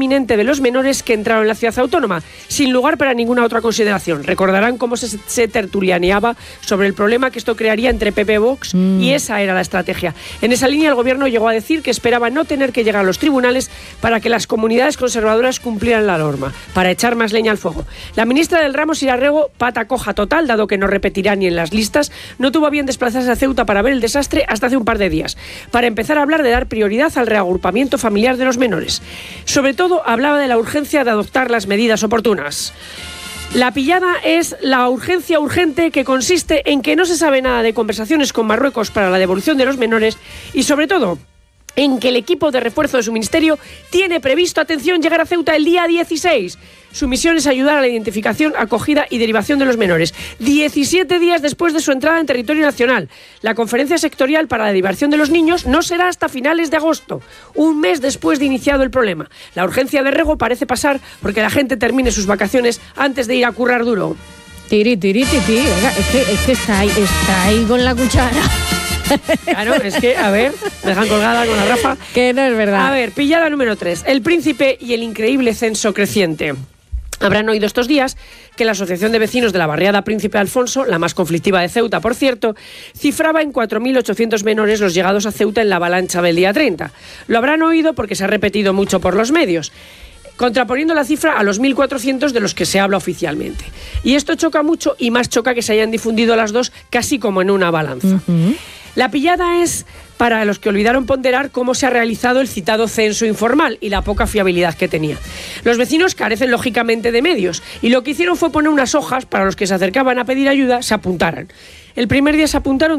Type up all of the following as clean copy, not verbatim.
inminente de los menores que entraron en la ciudad autónoma, sin lugar para ninguna otra consideración. Recordarán cómo se tertulianeaba sobre el problema que esto crearía entre PP y Vox, y esa era la estrategia. En esa línea el gobierno llegó a decir que esperaba no tener que llegar a los tribunales para que las comunidades conservadoras cumplieran la norma, para echar más leña al fuego. La ministra del ramo, Sira Rego, pata coja total, dado que no repetirá ni en las listas, no tuvo a bien desplazarse a Ceuta para ver el desastre hasta hace un par de días, para empezar a hablar de dar prioridad al reagrupamiento familiar de los menores. Sobre todo hablaba de la urgencia de adoptar las medidas oportunas. La pillada es la urgencia urgente, que consiste en que no se sabe nada de conversaciones con Marruecos para la devolución de los menores y, sobre todo, en que el equipo de refuerzo de su ministerio tiene previsto, atención, llegar a Ceuta el día 16. Su misión es ayudar a la identificación, acogida y derivación de los menores, 17 días después de su entrada en territorio nacional. La conferencia sectorial para la derivación de los niños no será hasta finales de agosto, un mes después de iniciado el problema. La urgencia de Rego parece pasar porque la gente termine sus vacaciones antes de ir a currar duro. Tiri, tiri, tiri. Oiga, es que está ahí con la cuchara. Claro, es que, a ver, me dejan colgada con la Rafa. Que no es verdad. A ver, pillada número 3. El príncipe y el increíble censo creciente. Habrán oído estos días que la Asociación de Vecinos de la barriada Príncipe Alfonso, la más conflictiva de Ceuta, por cierto, cifraba en 4.800 menores los llegados a Ceuta en la avalancha del día 30. Lo habrán oído porque se ha repetido mucho por los medios, contraponiendo la cifra a los 1.400 de los que se habla oficialmente. Y esto choca mucho, y más choca que se hayan difundido las dos casi como en una balanza. La pillada es para los que olvidaron ponderar cómo se ha realizado el citado censo informal y la poca fiabilidad que tenía. Los vecinos carecen lógicamente de medios, y lo que hicieron fue poner unas hojas para los que se acercaban a pedir ayuda se apuntaran. El primer día se apuntaron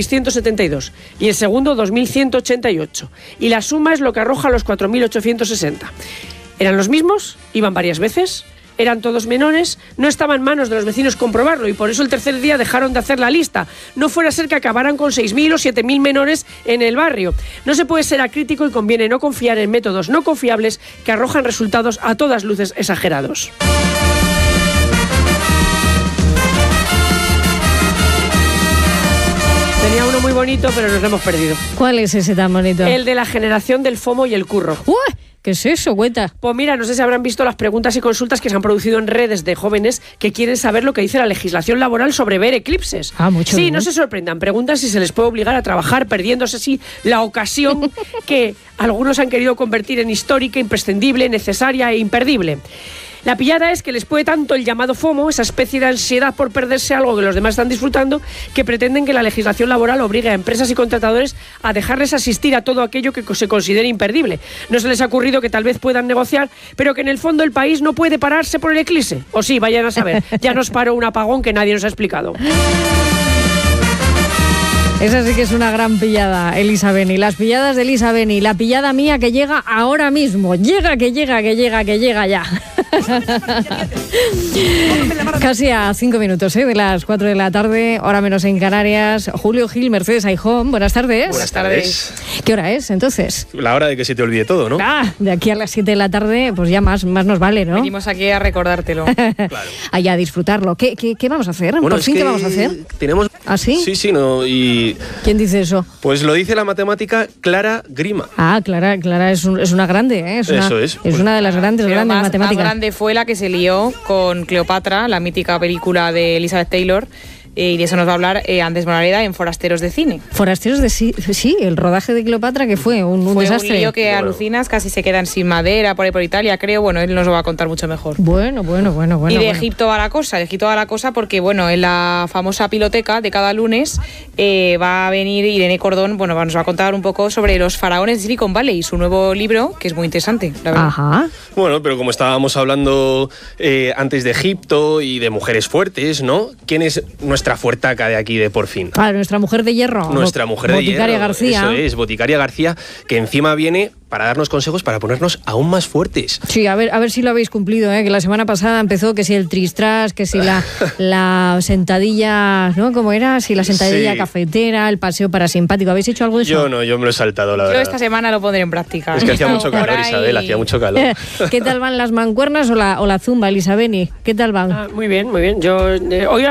2.672 y el segundo 2.188, y la suma es lo que arroja los 4.860. ¿Eran los mismos? ¿Iban varias veces? Eran todos menores, no estaba en manos de los vecinos comprobarlo, y por eso el tercer día dejaron de hacer la lista. No fuera a ser que acabaran con 6.000 o 7.000 menores en el barrio. No se puede ser acrítico y conviene no confiar en métodos no confiables que arrojan resultados a todas luces exagerados. Tenía uno muy bonito, pero nos lo hemos perdido. ¿Cuál es ese tan bonito? El de la generación del FOMO y el curro. ¡Uy! ¿Qué es eso? Cuenta. Pues mira, no sé si habrán visto las preguntas y consultas que se han producido en redes de jóvenes que quieren saber lo que dice la legislación laboral sobre ver eclipses. Mucho sí, bien. No se sorprendan. Preguntan si se les puede obligar a trabajar, perdiéndose así la ocasión que algunos han querido convertir en histórica, imprescindible, necesaria e imperdible. La pillada es que les puede tanto el llamado FOMO, esa especie de ansiedad por perderse algo que los demás están disfrutando, que pretenden que la legislación laboral obligue a empresas y contratadores a dejarles asistir a todo aquello que se considere imperdible. No se les ha ocurrido que tal vez puedan negociar, pero que en el fondo el país no puede pararse por el eclipse. O sí, vayan a saber. Ya nos paró un apagón que nadie nos ha explicado. Esa sí que es una gran pillada, Elisa Beni. Las pilladas de Elisa Beni. La pillada mía que llega ahora mismo. Llega ya. Casi a 5 minutos de las 4 de la tarde, hora menos en Canarias. Julio Gil, Mercedes Aijón, buenas tardes. Buenas tardes. ¿Qué hora es entonces? La hora de que se te olvide todo, ¿no? De aquí a las 7 de la tarde, pues ya más nos vale, ¿no? Venimos aquí a recordártelo. Claro. Allá a disfrutarlo. ¿Qué vamos a hacer? Bueno, ¿Por fin qué vamos a hacer? Tenemos... ¿Ah, sí? Sí, no, y... ¿Quién dice eso? Pues lo dice la matemática Clara Grima. Clara es una grande, ¿eh? Eso es. Es una de las grandes matemáticas. Más grande fue la que se lió con Cleopatra, la mítica película de Elizabeth Taylor. Y de eso nos va a hablar Andrés Moraleda en Forasteros de Cine. Forasteros de Cine, sí, el rodaje de Cleopatra, que fue un desastre. Fue un lío que alucinas, casi se quedan sin madera por ahí por Italia, creo. Bueno, él nos lo va a contar mucho mejor. Bueno. Y de Egipto va la cosa, porque bueno, en la famosa piloteca de cada lunes va a venir Irene Cordón, nos va a contar un poco sobre los faraones de Silicon Valley y su nuevo libro, que es muy interesante, la verdad. Ajá. Bueno, pero como estábamos hablando antes de Egipto y de mujeres fuertes, ¿no? ¿Quién es nuestra fuertaca de aquí de Por Fin? Nuestra mujer de hierro. Nuestra mujer de hierro. Boticaria García. Eso es, Boticaria García, que encima viene para darnos consejos para ponernos aún más fuertes. Sí, a ver si lo habéis cumplido, que la semana pasada empezó que si el tristras, que si la sentadilla, ¿no? ¿Cómo era? Si la sentadilla cafetera, el paseo parasimpático. ¿Habéis hecho algo de eso? Yo no, yo me lo he saltado, la verdad. Yo esta semana lo pondré en práctica. Es que hacía mucho calor, Isabel, hacía mucho calor. ¿Qué tal van las mancuernas o la zumba, Elisa Beni? ¿Qué tal van? Muy bien. Yo hoy